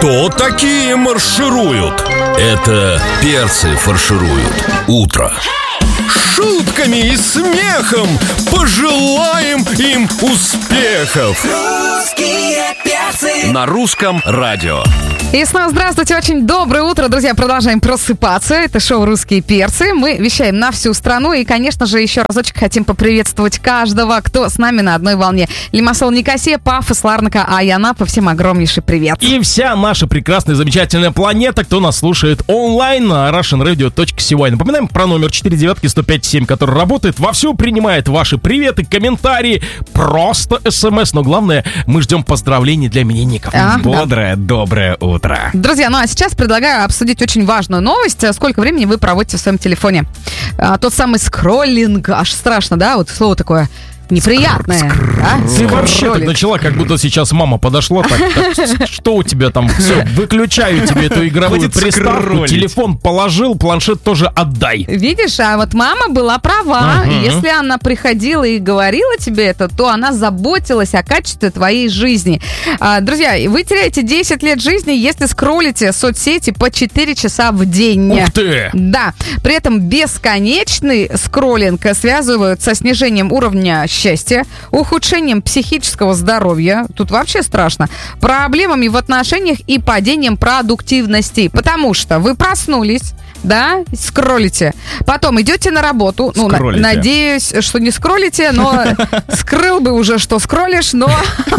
Кто такие маршируют? Это перцы фаршируют утро. Шутками и смехом пожелаем им успехов. Русские перцы. На русском радио. И снова здравствуйте, очень доброе утро, друзья, продолжаем просыпаться, это шоу «Русские перцы», мы вещаем на всю страну и, конечно же, еще разочек хотим поприветствовать каждого, кто с нами на одной волне. Лимассол, Никосия, Пафос, Ларнака, Айанапа, всем огромнейший привет. И вся наша прекрасная, замечательная планета, кто нас слушает онлайн на russianradio.cy. Напоминаем про номер 495-105-7, который работает, вовсю принимает ваши приветы, комментарии, просто смс, но главное, мы ждем поздравлений для именинников. Бодрое, доброе утро. Друзья, ну а сейчас предлагаю обсудить очень важную новость. Сколько времени вы проводите в своем телефоне? Тот самый скроллинг, аж страшно, да? Вот слово такое неприятное. Ты вообще так начала, как будто сейчас мама подошла. Так, что у тебя там? Все, выключаю тебе эту игровую приставку, телефон положил, планшет тоже отдай. Видишь, а вот мама была права. Если она приходила и говорила тебе это, то она заботилась о качестве твоей жизни. Друзья, вы теряете 10 лет жизни, если скроллите соцсети по 4 часа в день. Ух ты! Да, при этом бесконечный скроллинг связывают со снижением уровня счастья, ухудшением психического здоровья, тут вообще страшно, проблемами в отношениях и падением продуктивности, потому что вы проснулись, да, скроллите, потом идете на работу, ну, надеюсь, что не скроллите, но скрыл бы уже, что скроллишь, но...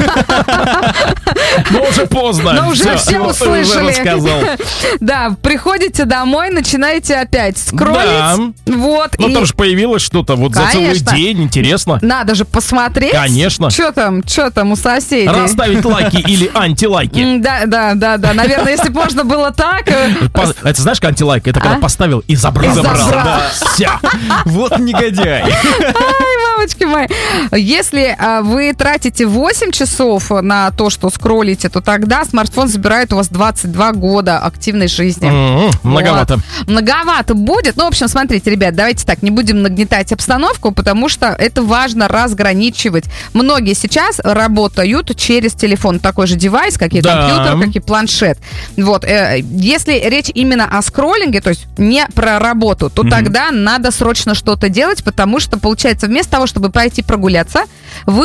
Но уже поздно. Но уже все услышали. Да, приходите домой, начинаете опять скроллить. Вот. Ну, там же появилось что-то вот за целый день, интересно. Надо же посмотреть. Конечно. Что там у соседей. Расставить лайки или антилайки. Да. Наверное, если бы можно было так. Это знаешь, как антилайк? Это когда поставил и забрал. Да. Все. Вот негодяй. Ай, мамочки мои. Если вы тратите 8 часов на то, что скроллите, то тогда смартфон забирает у вас 22 года активной жизни. Многовато. Вот. Многовато будет. Ну, в общем, смотрите, ребят, давайте так, не будем нагнетать обстановку, потому что это важно разграничивать. Многие сейчас работают через телефон. Такой же девайс, как и компьютер, как и планшет. Вот. Если речь именно о скроллинге, то есть не про работу, то тогда надо срочно что-то делать, потому что, получается, вместо того, чтобы пойти прогуляться, вы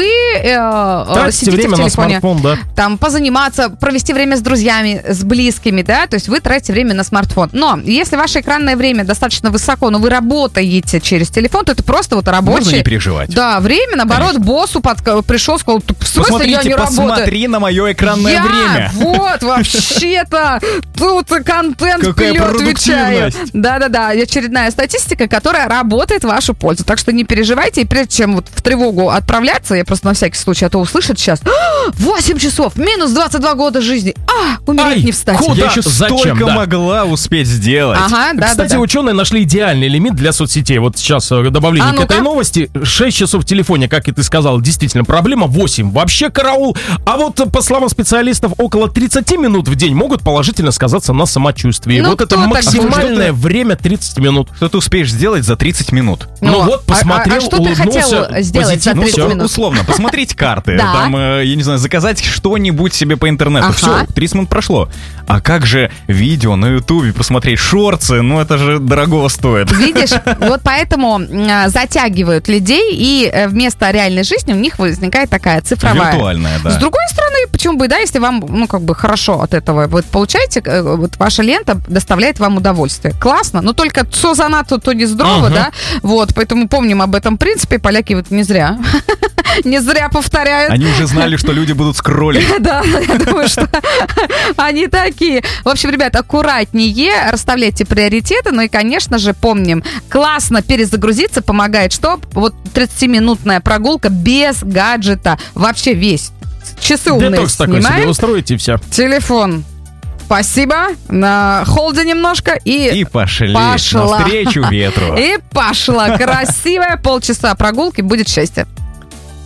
сидите время в телефоне, на смартфон, да. там позаниматься, провести время с друзьями, с близкими, да, то есть вы тратите время на смартфон. Но если ваше экранное время достаточно высоко, но вы работаете через телефон, то это просто вот рабочее. Можно не переживать. Да, время, наоборот, конечно. Боссу пришел, сказал, в смысле я не работаю? Посмотри на мое экранное время. Вот, вообще-то, тут контент вперед отвечает. Да, очередная статистика, которая работает в вашу пользу. Так что не переживайте, и прежде чем вот в тревогу отправляться, я просто на всякий случай, а то услышат сейчас 8 часов, минус 22 года жизни. Умереть не встать. Я еще столько могла успеть сделать. Кстати, ученые нашли идеальный лимит для соцсетей. Вот сейчас добавление к этой новости. 6 часов в телефоне, как и ты сказал, действительно проблема. 8 вообще караул. А вот, по словам специалистов, около 30 минут в день могут положительно сказаться на самочувствии. Вот это максимальное время 30 минут. Что ты успеешь сделать за 30 минут? Ну вот, посмотрел, что ты хотел сделать за 30 минут? Условно, посмотреть карты, там, я не знаю, заказать что-нибудь себе по интернету. Все, 30 минут прошло. А как же видео на Ютубе, посмотреть шортсы, ну это же дорого стоит. Видишь, вот поэтому затягивают людей, и вместо реальной жизни у них возникает такая цифровая. Виртуальная, да. С другой стороны, почему бы, да, если вам, ну, как бы хорошо от этого вы получаете, вот ваша лента доставляет вам удовольствие. Классно, но только что занадто, то не здорово, да? Вот, поэтому помним об этом принципе, поляки вот не зря. Не зря повторяют. Они уже знали, что люди будут скроллить. Да, я думаю, что они такие. В общем, ребят, аккуратнее, расставляйте приоритеты. Ну и, конечно же, помним, классно перезагрузиться помогает, что вот 30-минутная прогулка без гаджета. Вообще весь. Часы умные детокс такой себе устроите, и все. Телефон. Спасибо. На холде немножко и пошла навстречу ветру. И пошла. Красивая полчаса прогулки, будет счастье.